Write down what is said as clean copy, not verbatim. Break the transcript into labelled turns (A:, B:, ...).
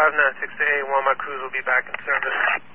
A: 596 to A1, my crews will be back in service.